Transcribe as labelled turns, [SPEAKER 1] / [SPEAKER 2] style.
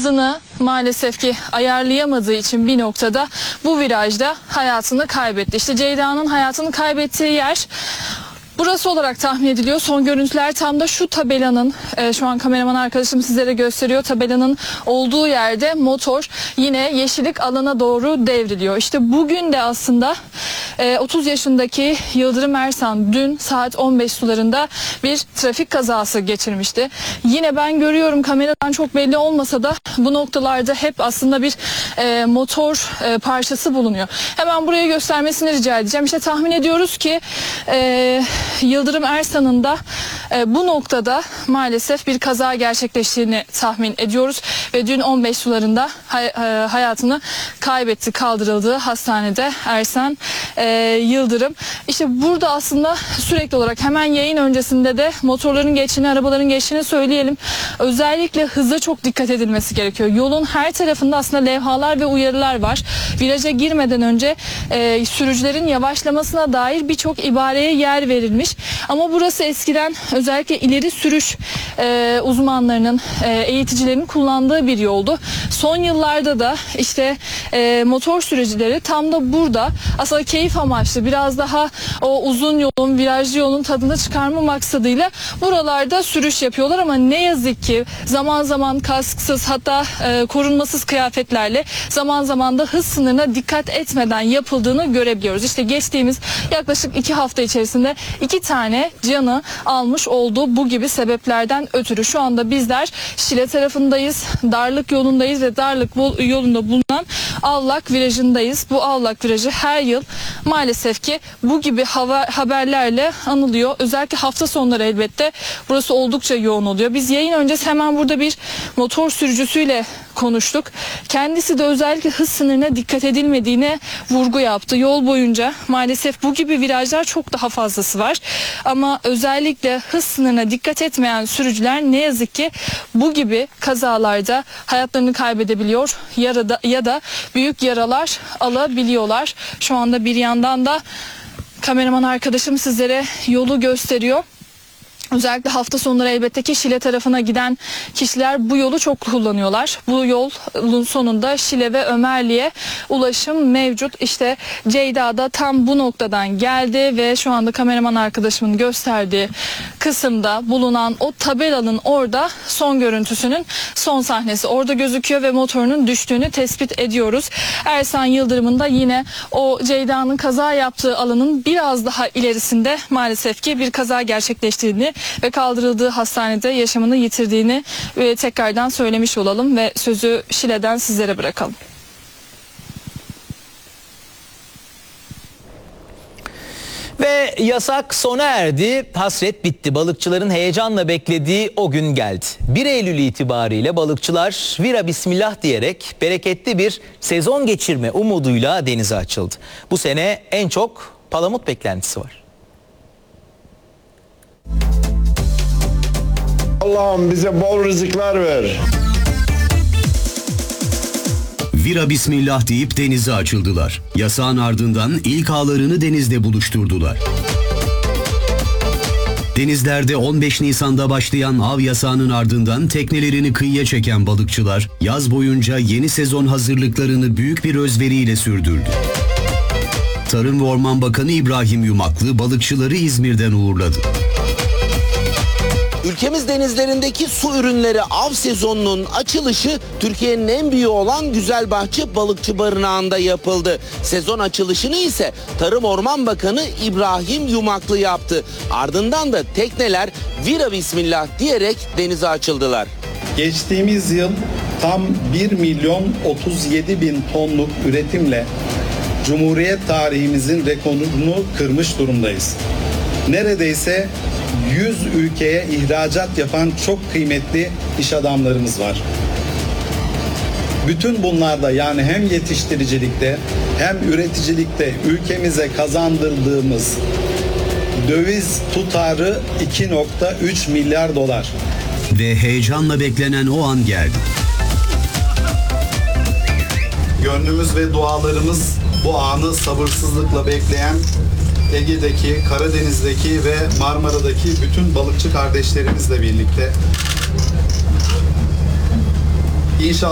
[SPEAKER 1] hızını maalesef ki ayarlayamadığı için bir noktada bu virajda hayatını kaybetti. İşte Ceyda'nın hayatını kaybettiği yer burası olarak tahmin ediliyor. Son görüntüler tam da şu tabelanın, şu an kameraman arkadaşım sizlere gösteriyor. Tabelanın olduğu yerde motor yine yeşillik alana doğru devriliyor. İşte bugün de aslında 30 yaşındaki Yıldırım Ersan dün saat 15 sularında bir trafik kazası geçirmişti. Yine ben görüyorum, kameradan çok belli olmasa da bu noktalarda hep aslında bir motor parçası bulunuyor. Hemen buraya göstermesini rica edeceğim. İşte tahmin ediyoruz ki Yıldırım Ersan'ın da bu noktada maalesef bir kaza gerçekleştiğini tahmin ediyoruz ve dün 15 sularında hayatını kaybetti, kaldırıldığı hastanede Ersan Yıldırım. İşte burada aslında sürekli olarak hemen yayın öncesinde de motorların geçtiğini, arabaların geçtiğini söyleyelim. Özellikle hıza çok dikkat edilmesi gerekiyor. Yolun her tarafında aslında levhalar ve uyarılar var. Viraja girmeden önce sürücülerin yavaşlamasına dair birçok ibareye yer verilmiş. Ama burası eskiden özellikle ileri sürüş uzmanlarının, eğiticilerin kullandığı bir yoldu. Son yıllarda da işte motor sürücüleri tam da burada aslında keyif amaçlı biraz daha o uzun yolun, virajlı yolun tadını çıkarma maksadıyla buralarda sürüş yapıyorlar ama ne yazık ki zaman zaman kasksız, hatta korunmasız kıyafetlerle, zaman zaman da hız sınırına dikkat etmeden yapıldığını görebiliyoruz. İşte geçtiğimiz yaklaşık 2 hafta içerisinde 2 tane canı almış oldu bu gibi sebeplerden ötürü. Şu anda bizler Şile tarafındayız, Darlık yolundayız ve Darlık yolunda bulunan Avlak virajındayız. Bu Avlak virajı her yıl maalesef ki bu gibi haberlerle anılıyor. Özellikle hafta sonları elbette burası oldukça yoğun oluyor. Biz yayın öncesi hemen burada bir motor sürücüsüyle konuştuk. Kendisi de özellikle hız sınırına dikkat edilmediğine vurgu yaptı. Yol boyunca maalesef bu gibi virajlar çok daha fazlası var. Ama özellikle hız sınırına dikkat etmeyen sürücüler ne yazık ki bu gibi kazalarda hayatlarını kaybedebiliyor ya da büyük yaralar alabiliyorlar. Şu anda bir yandan da kameraman arkadaşım sizlere yolu gösteriyor. Özellikle hafta sonları elbette ki Şile tarafına giden kişiler bu yolu çok kullanıyorlar. Bu yolun sonunda Şile ve Ömerli'ye ulaşım mevcut. İşte Ceyda da tam bu noktadan geldi ve şu anda kameraman arkadaşımın gösterdiği kısımda bulunan o tabelanın orada son görüntüsünün son sahnesi orada gözüküyor ve motorunun düştüğünü tespit ediyoruz. Ersan Yıldırım'ın da yine o Ceyda'nın kaza yaptığı alanın biraz daha ilerisinde maalesef ki bir kaza gerçekleştiğini ve kaldırıldığı hastanede yaşamını yitirdiğini tekrardan söylemiş olalım ve sözü Şile'den sizlere bırakalım.
[SPEAKER 2] Ve yasak sona erdi, hasret bitti. Balıkçıların heyecanla beklediği o gün geldi. 1 Eylül itibariyle balıkçılar vira bismillah diyerek bereketli bir sezon geçirme umuduyla denize açıldı. Bu sene en çok palamut beklentisi var.
[SPEAKER 3] Allah'ım bize bol rızıklar ver.
[SPEAKER 4] Vira bismillah deyip denize açıldılar. Yasağın ardından ilk ağlarını denizde buluşturdular. Denizlerde 15 Nisan'da başlayan av yasağının ardından teknelerini kıyıya çeken balıkçılar yaz boyunca yeni sezon hazırlıklarını büyük bir özveriyle sürdürdü. Tarım ve Orman Bakanı İbrahim Yumaklı balıkçıları İzmir'den uğurladı.
[SPEAKER 5] Ülkemiz denizlerindeki su ürünleri av sezonunun açılışı Türkiye'nin en büyüğü olan Güzelbahçe Balıkçı Barınağı'nda yapıldı. Sezon açılışını ise Tarım Orman Bakanı İbrahim Yumaklı yaptı. Ardından da tekneler vira bismillah diyerek denize açıldılar.
[SPEAKER 6] Geçtiğimiz yıl tam 1.037.000 tonluk üretimle Cumhuriyet tarihimizin rekorunu kırmış durumdayız. Neredeyse 100 ülkeye ihracat yapan çok kıymetli iş adamlarımız var. Bütün bunlarda yani hem yetiştiricilikte hem üreticilikte ülkemize kazandırdığımız döviz tutarı 2.3 milyar dolar.
[SPEAKER 4] Ve heyecanla beklenen o an geldi.
[SPEAKER 6] Gönlümüz ve dualarımız bu anı sabırsızlıkla bekleyen Ege'deki, Karadeniz'deki ve Marmara'daki bütün balıkçı kardeşlerimizle birlikte. İnşallah